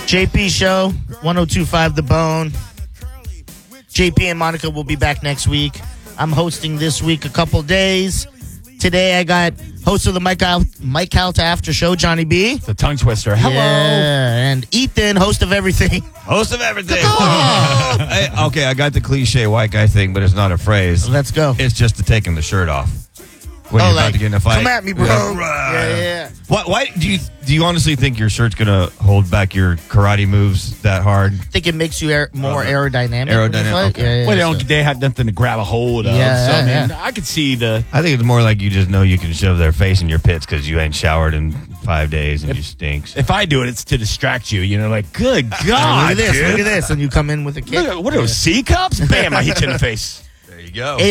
JP Show, 102.5 The Bone. JP and Monica will be back next week. I'm hosting this week a couple days. Today I got host of the Mike Calta After Show, Johnny B. It's a tongue twister. Hello. Yeah, and Ethan, host of everything. Host of everything. Okay, I got the cliche white guy thing, but it's not a phrase. Let's go. It's just to taking the shirt off. When you're about to get in a fight. Come at me, bro. Yeah. Why do you honestly think your shirt's gonna hold back your karate moves that hard? I think it makes you more aerodynamic. Aerodynamic, okay. Well, they had nothing to grab a hold of. I could see the... I think it's more like you just know you can shove their face in your pits because you ain't showered in 5 days and you stinks. If I do it, it's to distract you. You know, like, good God, look at this, dude. look at this. And you come in with a kick. What are those, C-cups? Bam, I hit you in the face. There you go.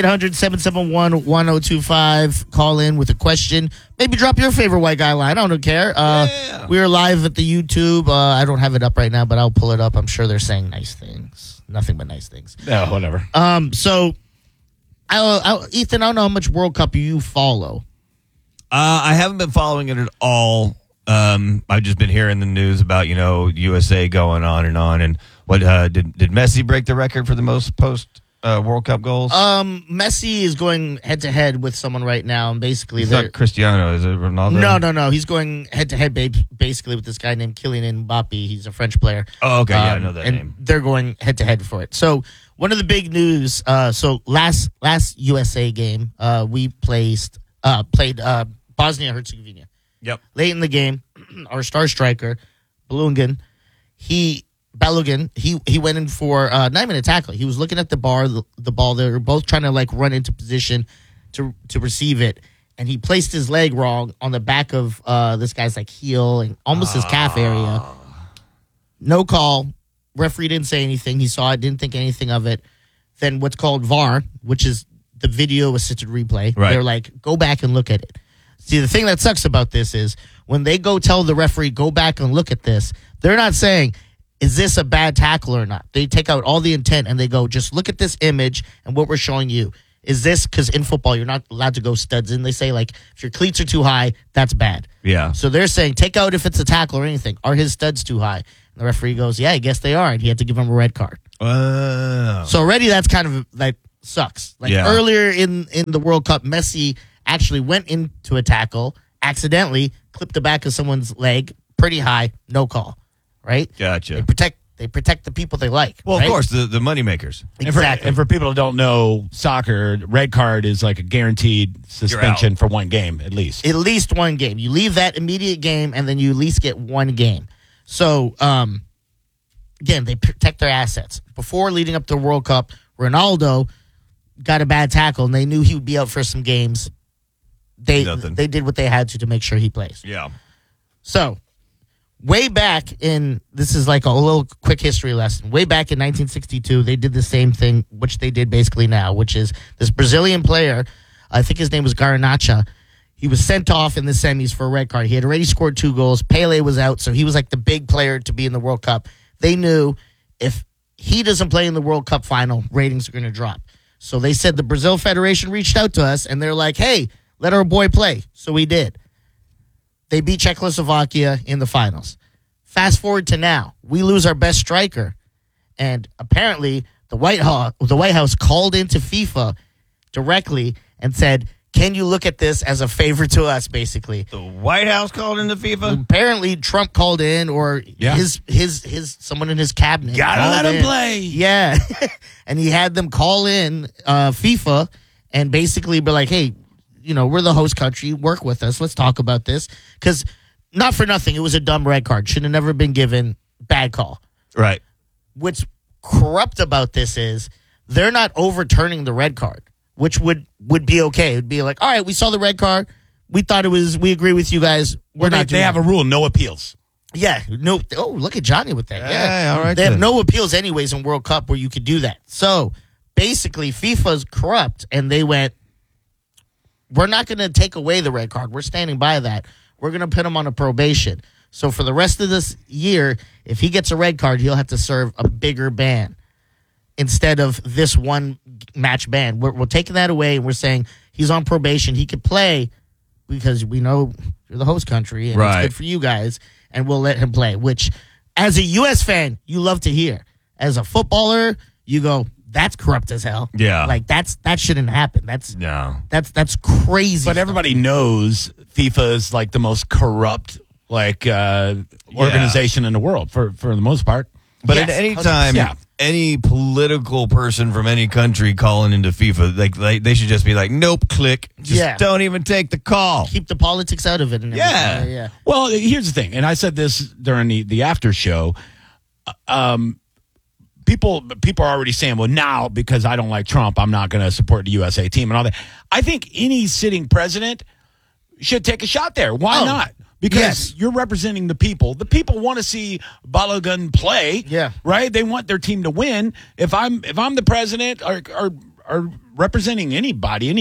800-771-1025. Call in with a question. Maybe drop your favorite white guy line. I don't care. We are live at the YouTube. I don't have it up right now, but I'll pull it up. I'm sure they're saying nice things. Nothing but nice things. No, whatever. So, Ethan, I don't know how much World Cup you follow. I haven't been following it at all. I've just been hearing the news about, USA going on. And what did Messi break the record for the most post World Cup goals? Messi is going head to head with someone right now, and basically it's not Cristiano, is it Ronaldo? No. He's going head to head basically with this guy named Kylian Mbappe. He's a French player. Oh, okay, yeah, I know that and name. They're going head to head for it. So one of the big news. So last USA game, we played Bosnia Herzegovina. Yep. Late in the game, our star striker Balogun, he went in for not even a tackle. He was looking at the ball. They were both trying to run into position to receive it, and he placed his leg wrong on the back of this guy's heel and almost his calf area. No call. Referee didn't say anything. He saw it, didn't think anything of it. Then what's called VAR, which is the video assisted replay. Right. They're like, go back and look at it. See, the thing that sucks about this is when they go tell the referee, go back and look at this, they're not saying, is this a bad tackle or not? They take out all the intent and they go, just look at this image and what we're showing you. Is this, because in football, you're not allowed to go studs in. They say, if your cleats are too high, that's bad. Yeah. So they're saying, take out if it's a tackle or anything. Are his studs too high? And the referee goes, yeah, I guess they are. And he had to give him a red card. So already that's kind of sucks. Earlier in the World Cup, Messi actually went into a tackle, accidentally clipped the back of someone's leg pretty high, no call. Right? Gotcha. They protect the people they like. Well, right? of course, the money makers. Exactly. And for people who don't know soccer, red card is like a guaranteed suspension for one game, at least. At least one game. You leave that immediate game, and then you at least get one game. So, again, they protect their assets. Before leading up to the World Cup, Ronaldo got a bad tackle, and they knew he would be out for some games. They did what they had to make sure he plays. Yeah. So, way back this is like a little quick history lesson. Way back in 1962, they did the same thing, which they did basically now, which is this Brazilian player, I think his name was Garnacha. He was sent off in the semis for a red card. He had already scored 2 goals. Pele was out, so he was like the big player to be in the World Cup. They knew if he doesn't play in the World Cup final, ratings are going to drop. So they said the Brazil Federation reached out to us, and they're like, hey, let our boy play. So we did. They beat Czechoslovakia in the finals. Fast forward to now. We lose our best striker. And apparently, the White House called into FIFA directly and said, can you look at this as a favor to us, basically? The White House called into FIFA? Apparently, Trump called in, or his someone in his cabinet. Gotta let him play. Yeah. And he had them call in FIFA and basically be like, hey, we're the host country. Work with us. Let's talk about this. Because not for nothing, it was a dumb red card. Should have never been given. Bad call. Right. What's corrupt about this is they're not overturning the red card, which would be okay. It would be like, all right, we saw the red card. We thought we agree with you guys. They have a rule, no appeals. Yeah. No. Oh, look at Johnny with that. Yeah. All right. They have no appeals anyways in World Cup where you could do that. So basically, FIFA's corrupt, and they went, we're not going to take away the red card. We're standing by that. We're going to put him on a probation. So for the rest of this year, if he gets a red card, he'll have to serve a bigger ban instead of this one match ban. We're taking that away, and we're saying he's on probation. He could play because we know you're the host country, and it's good for you guys, and we'll let him play, which as a U.S. fan, you love to hear. As a footballer, you go, that's corrupt as hell. Yeah. Like that shouldn't happen. That's crazy. But everybody knows FIFA is like the most corrupt organization in the world for the most part. But Yes, at any time, any political person from any country calling into FIFA, they should just be like, nope, click. Just don't even take the call. Keep the politics out of it. And everything. Yeah. Well, here's the thing, and I said this during the after show. People are already saying, well, now because I don't like Trump, I'm not going to support the USA team and all that. I think any sitting president should take a shot there. Why not? Because you're representing the people. The people want to see Balogun play. Yeah. Right? They want their team to win. If I'm the president or representing anybody,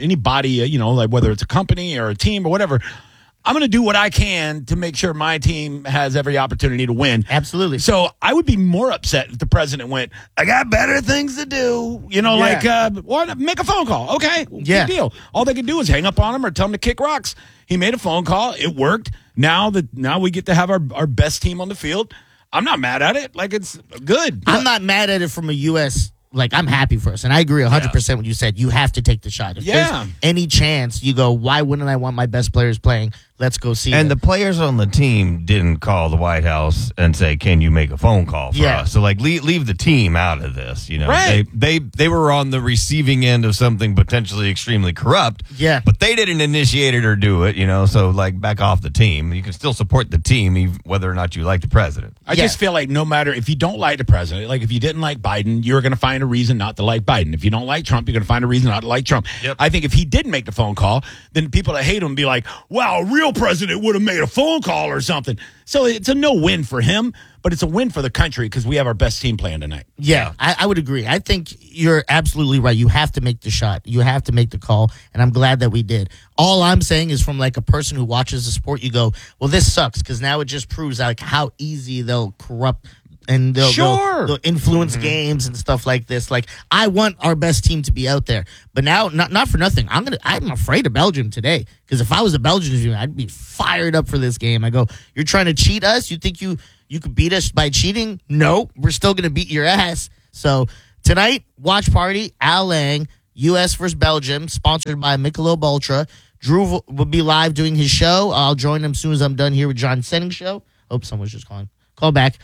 like whether it's a company or a team or whatever, I'm going to do what I can to make sure my team has every opportunity to win. Absolutely. So I would be more upset if the president went, I got better things to do. Make a phone call. Okay. Yeah. Big deal. All they can do is hang up on him or tell him to kick rocks. He made a phone call. It worked. Now we get to have our best team on the field. I'm not mad at it. Like, it's good. I'm not mad at it from a U.S. Like, I'm happy for us. And I agree 100% what you said. You have to take the shot. If there's any chance, you go, why wouldn't I want my best players playing? Let's go see And them. the players on the team didn't call the White House and say, can you make a phone call for us? So, like, leave the team out of this. Right. They were on the receiving end of something potentially extremely corrupt. Yeah. But they didn't initiate it or do it, So, like, back off the team. You can still support the team whether or not you like the president. I just feel like no matter if you don't like the president, like if you didn't like Biden, you're going to find a reason not to like Biden. If you don't like Trump, you're going to find a reason not to like Trump. Yep. I think if he didn't make the phone call, then people that hate him be like, wow, a real president would have made a phone call or something. So it's a no-win for him, but it's a win for the country because we have our best team playing tonight. Yeah, I would agree. I think you're absolutely right. You have to make the shot. You have to make the call, and I'm glad that we did. All I'm saying is from like a person who watches the sport, you go, well, this sucks because now it just proves like how easy they'll corrupt and they'll influence games and stuff like this. Like, I want our best team to be out there, but now, not for nothing, I'm afraid of Belgium today because if I was a Belgian team, I'd be fired up for this game. I go, you're trying to cheat us? You think you could beat us by cheating? No, we're still gonna beat your ass. So tonight, watch party, Al Lang, U.S. versus Belgium, sponsored by Michelob Ultra. Drew will be live doing his show. I'll join him as soon as I'm done here with John Senning's show. Oh, someone's just calling. Call back.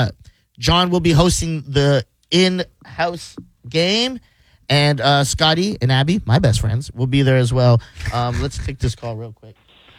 John will be hosting the in-house game, and Scotty and Abby, my best friends, will be there as well. Let's take this call real quick.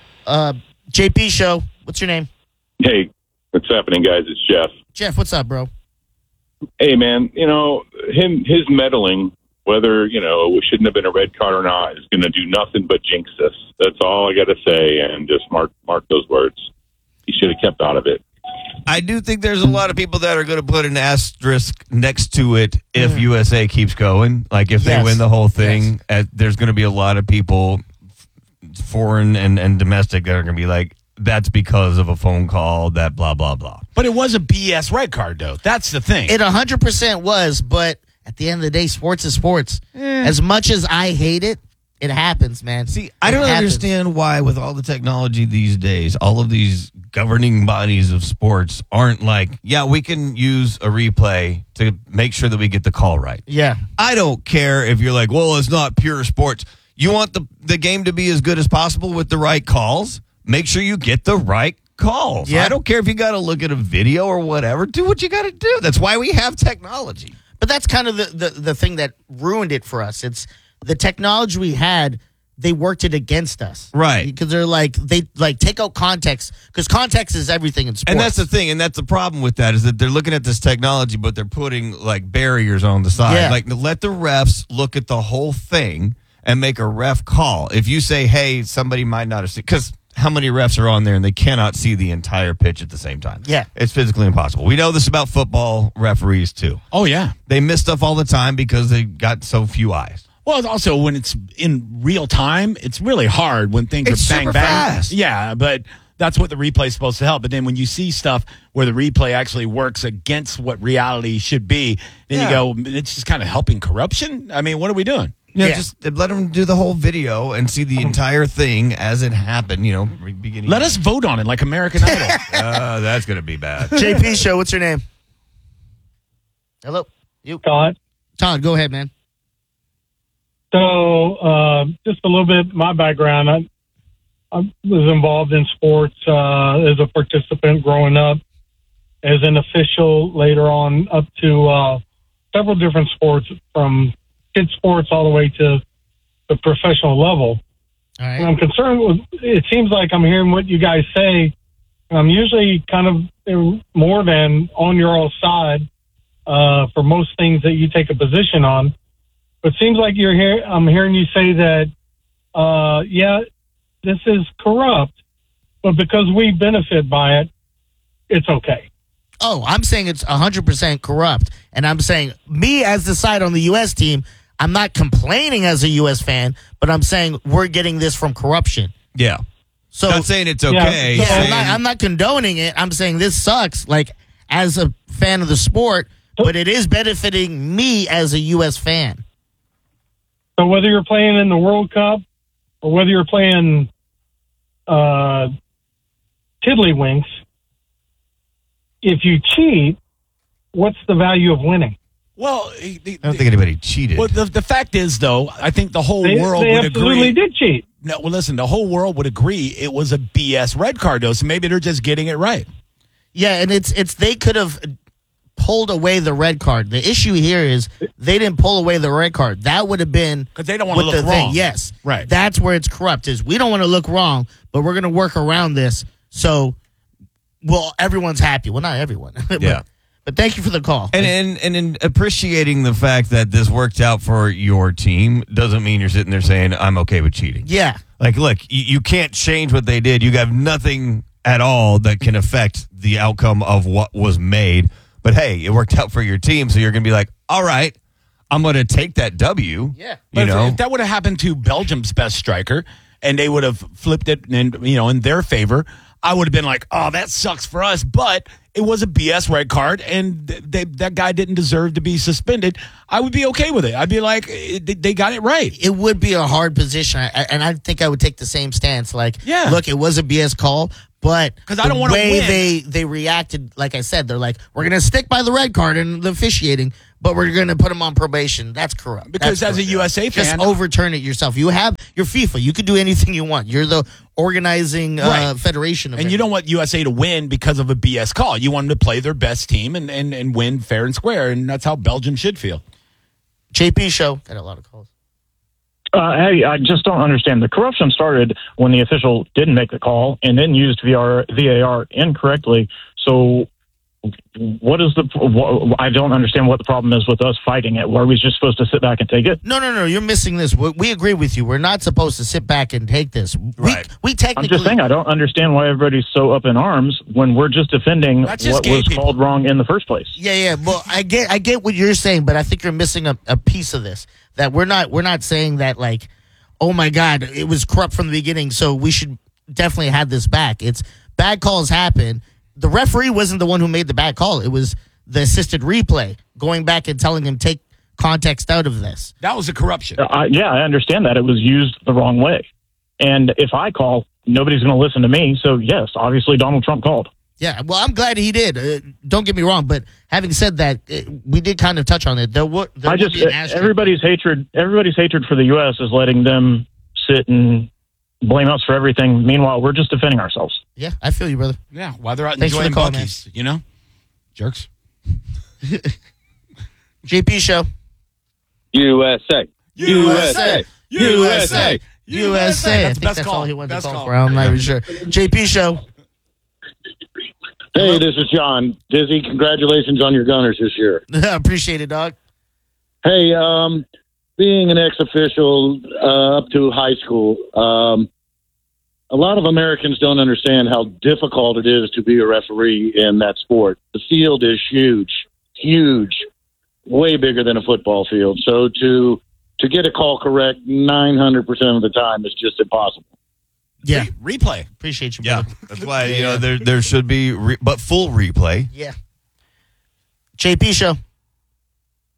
JP Show, what's your name? Hey, what's happening, guys? It's Jeff. Jeff, what's up, bro? Hey, man, his meddling, whether, it shouldn't have been a red card or not, is going to do nothing but jinx us. That's all I got to say, and just mark those words. He should have kept out of it. I do think there's a lot of people that are going to put an asterisk next to it if USA keeps going. Like, if they win the whole thing, there's going to be a lot of people, foreign and domestic, that are going to be like, that's because of a phone call, that blah, blah, blah. But it was a BS red card, though. That's the thing. It 100% was, but at the end of the day, sports is sports. As much as I hate it, it happens, man. See, I don't understand why, with all the technology these days, all of these governing bodies of sports aren't like, yeah, we can use a replay to make sure that we get the call right. Yeah. I don't care if you're like, well, it's not pure sports. You want the game to be as good as possible with the right calls? Make sure you get the right calls. Yeah. I don't care if you got to look at a video or whatever. Do what you got to do. That's why we have technology. But that's kind of the thing that ruined it for us. It's the technology we had, they worked it against us. Right. Because they take out context, because context is everything in sports. And that's the thing, and that's the problem with that, is that they're looking at this technology, but they're putting like barriers on the side. Yeah. Like, let the refs look at the whole thing and make a ref call. If you say, hey, somebody might not have seen, because how many refs are on there and they cannot see the entire pitch at the same time? Yeah. It's physically impossible. We know this about football referees, too. Oh, yeah. They miss stuff all the time because they got so few eyes. Well, it's also when it's in real time, it's really hard when things It's are bang, super bang. fast. Yeah, but that's what the replay is supposed to help. But then when you see stuff where the replay actually works against what reality should be, then you go, it's just kind of helping corruption? I mean, what are we doing? Yeah. Just let them do the whole video and see the entire thing as it happened. Beginning. Let us vote on it like American Idol. That's going to be bad. JP Show, what's your name? Hello? You? Todd. Todd, go ahead, man. So, just a little bit my background. I was involved in sports as a participant growing up, as an official later on, up to several different sports, from kids sports all the way to the professional level. All right. And I'm concerned with, it seems like I'm hearing what you guys say. I'm usually kind of more than on your all side for most things that you take a position on. But it seems like I'm hearing you say that, this is corrupt, but because we benefit by it, it's okay. Oh, I'm saying it's 100% corrupt. And I'm saying, me as the side on the U.S. team, I'm not complaining as a U.S. fan, but I'm saying we're getting this from corruption. Yeah. So Not saying it's okay. Yeah, saying- I'm not condoning it. I'm saying this sucks, like, as a fan of the sport, but it is benefiting me as a U.S. fan. So whether you're playing in the World Cup or whether you're playing tiddlywinks, if you cheat, what's the value of winning? Well, I don't think anybody cheated. Well, the fact is, though, I think the whole world they would absolutely agree. did cheat. No, well, listen, the whole world would agree it was a BS red card, though. So maybe they're just getting it right. Yeah, and it's they could have pulled away the red card. The issue here is they didn't pull away the red card. That would have been 'Cause they don't wanna with look the thing. wrong. Yes, Right. That's where it's corrupt. Is we don't want to look wrong, but we're going to work around this. So, well, everyone's happy. Well, not everyone. Yeah. But thank you for the call. And in appreciating the fact that this worked out for your team doesn't mean you're sitting there saying, I'm okay with cheating. yeah. Like, look, you can't change what they did. You have nothing at all that can affect the outcome of what was made. But, hey, it worked out for your team, so you're going to be like, all right, I'm going to take that W. Yeah. But You know? if that would have happened to Belgium's best striker and they would have flipped it in their favor, I would have been like, oh, that sucks for us. But it was a BS red card, and that guy didn't deserve to be suspended. I would be okay with it. I'd be like, they got it right. It would be a hard position, and I think I would take the same stance. Like, Yeah. look, it was a BS call, but 'Cause I don't the wanna way win. they reacted, like I said, they're like, we're going to stick by the red card and the officiating, but we're going to put him on probation. That's corrupt. Because That's as a corrupt. USA just fan, overturn it yourself. You have your FIFA. You can do anything you want. You're the organizing Right. federation of and it. you don't want USA to win because of a BS call. You want them to play their best team and win fair and square, and that's how Belgium should feel. JP Show. Got a lot of calls. Hey, I just don't understand. The corruption started when the official didn't make the call and then used VAR incorrectly. So what is I don't understand what the problem is with us fighting it. Are we just supposed to sit back and take it? No. You're missing this. We agree with you. We're not supposed to sit back and take this. Right. We technically. I'm just saying I don't understand why everybody's so up in arms when we're just defending That's just what gay was people. called wrong in the first place. Yeah. Well, I get what you're saying, but I think you're missing a piece of this. That we're not saying that, like, oh my God, it was corrupt from the beginning, so we should definitely have this back. It's bad calls happen. The referee wasn't the one who made the bad call. It was the assisted replay going back and telling him take context out of this. That was a corruption. Yeah, I understand that. It was used the wrong way. And if I call, nobody's going to listen to me. So, yes, obviously Donald Trump called. Yeah, well, I'm glad he did. Don't get me wrong, but having said that, we did kind of touch on it. Everybody's hatred for the U.S. is letting them sit and blame us for everything. Meanwhile, we're just defending ourselves. Yeah, I feel you, brother. Yeah, while they're out Thanks for the enjoying call, Buc-ee's, jerks. JP Show. USA. USA. USA. USA. I That's think the best that's call. all he wanted Best to call call. for. I'm not even sure. JP Show. Hey, this is John. Dizzy, congratulations on your Gunners this year. Appreciate it, dog. Hey, being an ex-official up to high school, a lot of Americans don't understand how difficult it is to be a referee in that sport. The field is huge, way bigger than a football field. So to get a call correct 900% of the time is just impossible. Yeah. Replay. Appreciate you, Yeah, brother. that's why there should be, but full replay. Yeah. JP Show.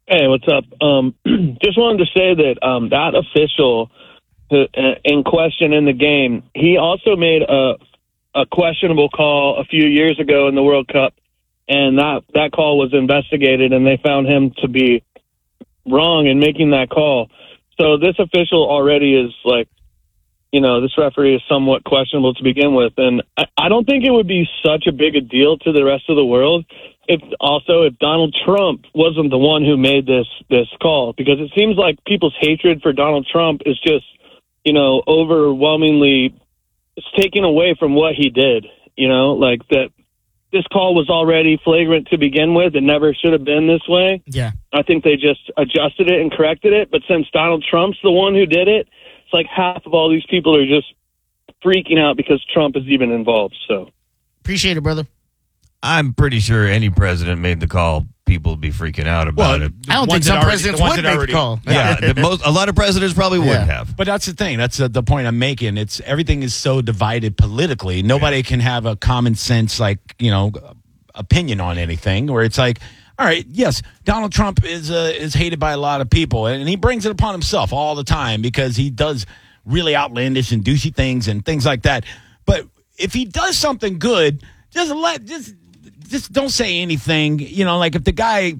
Hey, what's up? Just wanted to say that that official in question in the game, he also made a questionable call a few years ago in the World Cup, and that call was investigated, and they found him to be wrong in making that call. So this official already is like, this referee is somewhat questionable to begin with, and I don't think it would be such a big a deal to the rest of the world if Donald Trump wasn't the one who made this call, because it seems like people's hatred for Donald Trump is just, overwhelmingly, it's taken away from what he did, like that this call was already flagrant to begin with. It never should have been this way. Yeah. I think they just adjusted it and corrected it, but since Donald Trump's the one who did it, it's like half of all these people are just freaking out because Trump is even involved. So appreciate it, brother. I'm pretty sure any president made the call, people would be freaking out about it. I don't think some presidents would make the call. Yeah, a lot of presidents probably would have. But that's the thing. That's the point I'm making. It's everything is so divided politically. Nobody can have a common sense, opinion on anything. Where it's like, all right, yes, Donald Trump is hated by a lot of people, and he brings it upon himself all the time because he does really outlandish and douchey things and things like that. But if he does something good, just don't say anything. Like if the guy,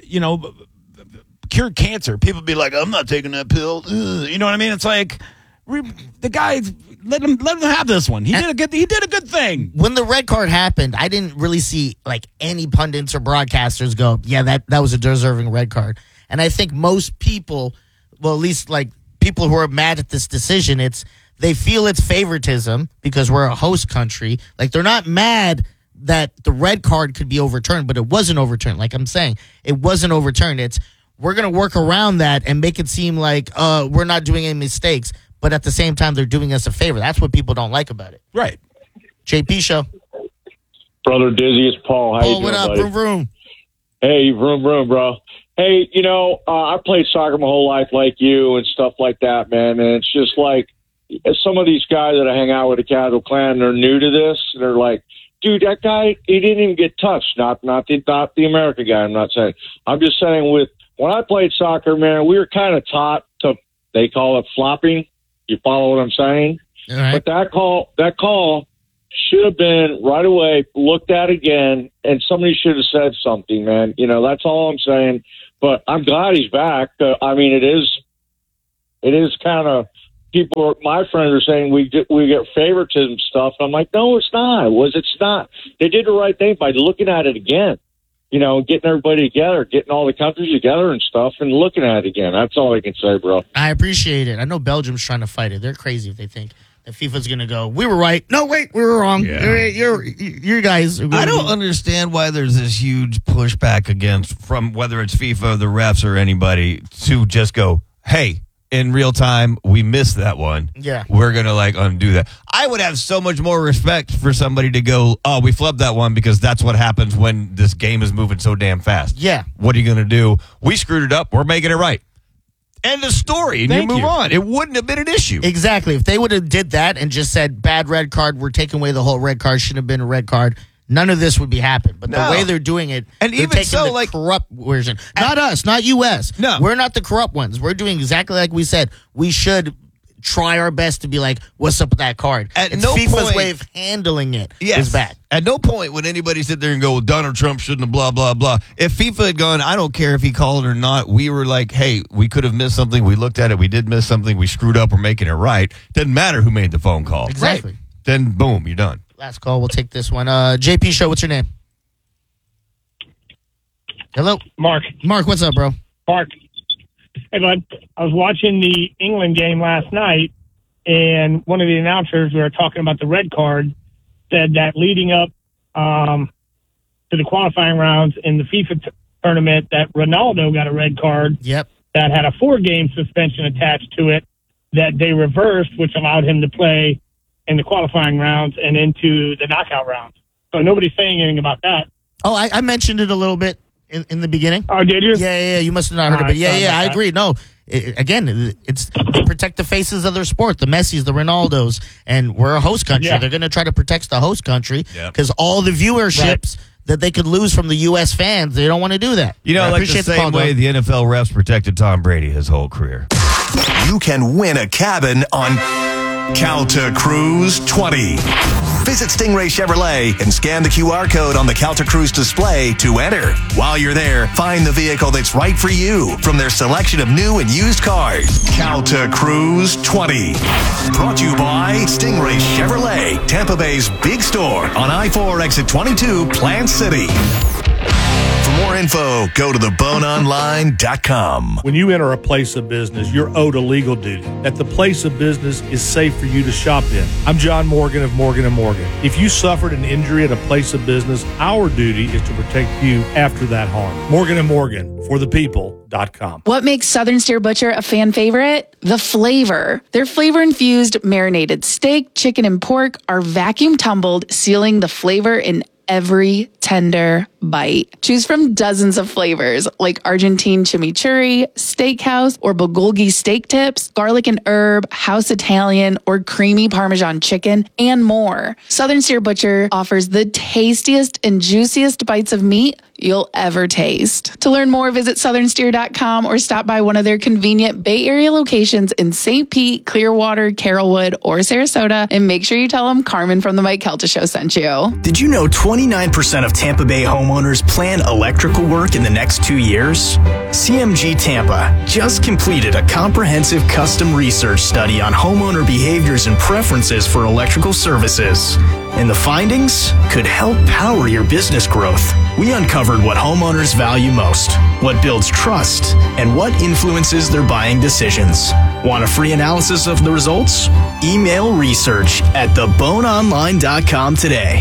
cured cancer, people be like, I'm not taking that pill. Ugh. You know what I mean? It's like the guy, let him have this one. He did a good thing. When the red card happened, I didn't really see any pundits or broadcasters go, yeah, that was a deserving red card. And I think most people, well, at least people who are mad at this decision, they feel it's favoritism because we're a host country. They're not mad that the red card could be overturned, but it wasn't overturned. Like I'm saying, it wasn't overturned. We're going to work around that and make it seem like we're not doing any mistakes, but at the same time, they're doing us a favor. That's what people don't like about it. Right. JP Show. Brother Dizzy, it's Paul. How you doing, what up? buddy? Vroom, vroom. Hey, vroom, vroom, bro. Hey, I played soccer my whole life like you and stuff like that, man. And it's just like some of these guys that I hang out with the Casual Clan, they're new to this. And they're like, dude, that guy, he didn't even get touched. Not the American guy, I'm not saying. I'm just saying when I played soccer, man, we were kind of taught to, they call it flopping. You follow what I'm saying? All right. But that call should have been right away looked at again, and somebody should have said something, man. That's all I'm saying. But I'm glad he's back. It is kind of, my friends are saying we get favoritism stuff. I'm like, no, it's not. It's not. They did the right thing by looking at it again. Getting everybody together, getting all the countries together and stuff, and looking at it again. That's all I can say, bro. I appreciate it. I know Belgium's trying to fight it. They're crazy if they think that FIFA's going to go, we were right. No, wait, we were wrong. Yeah. You guys. I don't understand why there's this huge pushback from whether it's FIFA, the refs, or anybody to just go, hey, in real time, we missed that one. Yeah. We're going to undo that. I would have so much more respect for somebody to go, oh, we flubbed that one because that's what happens when this game is moving so damn fast. Yeah. What are you going to do? We screwed it up. We're making it right. End of story. And Thank you move you. on. It wouldn't have been an issue. Exactly. If they would have did that and just said, bad red card, we're taking away the whole red card, shouldn't have been a red card, none of this would be happening. But No. the way they're doing it, And they're even taking so, the corrupt version. Not us, not U.S. No. We're not the corrupt ones. We're doing exactly like we said. We should try our best to be like, what's up with that card? At It's no FIFA's point- way of handling it Yes. is bad. At no point would anybody sit there and go, well, Donald Trump shouldn't have blah, blah, blah. If FIFA had gone, I don't care if he called it or not, we were like, hey, we could have missed something. We looked at it. We did miss something. We screwed up. We're making it right. Doesn't matter who made the phone call. Exactly. Right. Then, boom, you're done. Last call. We'll take this one. JP Show, what's your name? Hello? Mark. Mark, what's up, bro? Mark. Hey, bud. I was watching the England game last night, and one of the announcers, we were talking about the red card, said that leading up to the qualifying rounds in the FIFA tournament, that Ronaldo got a red card Yep. that had a 4-game suspension attached to it that they reversed, which allowed him to play in the qualifying rounds and into the knockout rounds. So nobody's saying anything about that. Oh, I mentioned it a little bit in the beginning. Oh, did you? Yeah. You must have not heard it, but I agree. No, again, they protect the faces of their sport, the Messis, the Ronaldos, and we're a host country. Yeah. They're going to try to protect the host country Yep. because all the viewerships that they could lose from the U.S. fans. They don't want to do that. You know, I like the appreciate same call, way the NFL refs protected Tom Brady his whole career. You can win a cabin on Calta Cruise 20. Visit Stingray Chevrolet and scan the QR code on the Calta Cruise display to enter. While you're there, find the vehicle that's right for you from their selection of new and used cars. Calta Cruise 20. Brought to you by Stingray Chevrolet, Tampa Bay's big store on I-4 exit 22, Plant City. For more info, go to theboneonline.com. When you enter a place of business, you're owed a legal duty that the place of business is safe for you to shop in. I'm John Morgan of Morgan & Morgan. If you suffered an injury at a place of business, our duty is to protect you after that harm. Morgan & Morgan, for the people.com. What makes Southern Steer Butcher a fan favorite? The flavor. Their flavor-infused marinated steak, chicken, and pork are vacuum tumbled, sealing the flavor in every tender bite. Choose from dozens of flavors like Argentine chimichurri, steakhouse, or bulgogi steak tips, garlic and herb, house Italian, or creamy Parmesan chicken, and more. Southern Steer Butcher offers the tastiest and juiciest bites of meat you'll ever taste. To learn more, visit southernsteer.com or stop by one of their convenient Bay Area locations in St. Pete, Clearwater, Carrollwood, or Sarasota, and make sure you tell them Carmen from the Mike Kelta Show sent you. Did you know 29% of Tampa Bay homeowners plan electrical work in the next 2 years? CMG Tampa just completed a comprehensive custom research study on homeowner behaviors and preferences for electrical services. And the findings could help power your business growth. We uncovered what homeowners value most, what builds trust, and what influences their buying decisions. Want a free analysis of the results? Email research at theboneonline.com today.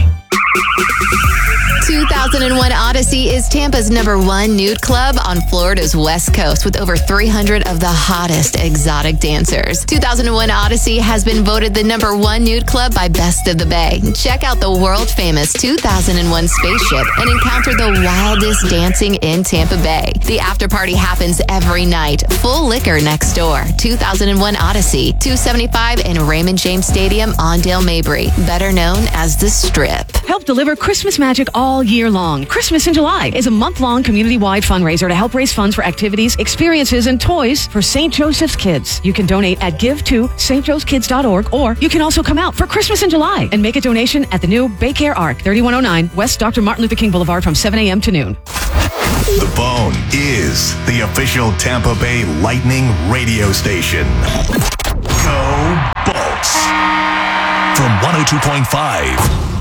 2001 Odyssey is Tampa's #1 nude club on Florida's West Coast with over 300 of the hottest exotic dancers. 2001 Odyssey has been voted the #1 nude club by Best of the Bay. Check out the world-famous 2001 spaceship and encounter the wildest dancing in Tampa Bay. The after party happens every night. Full liquor next door. 2001 Odyssey, 275 in Raymond James Stadium on Dale Mabry, better known as The Strip. Help deliver Christmas magic all year long. Christmas in July is a month-long community-wide fundraiser to help raise funds for activities, experiences, and toys for St. Joseph's Kids. You can donate at give2stjosephkids.org, or you can also come out for Christmas in July and make a donation at the new Baycare Arc, 3109 West Dr. Martin Luther King Boulevard from 7 a.m. to noon. The Bone is the official Tampa Bay Lightning radio station. Go Bolts! From 102.5